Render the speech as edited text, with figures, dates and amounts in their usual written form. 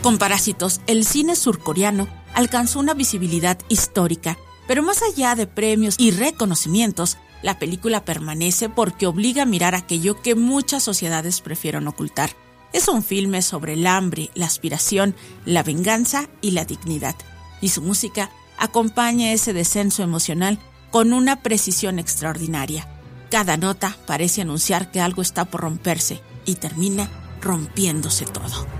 Con Parásitos, el cine surcoreano alcanzó una visibilidad histórica, pero más allá de premios y reconocimientos, la película permanece porque obliga a mirar aquello que muchas sociedades prefieren ocultar. Es un filme sobre el hambre, la aspiración, la venganza y la dignidad. Y su música acompaña ese descenso emocional con una precisión extraordinaria. Cada nota parece anunciar que algo está por romperse y termina rompiéndose todo.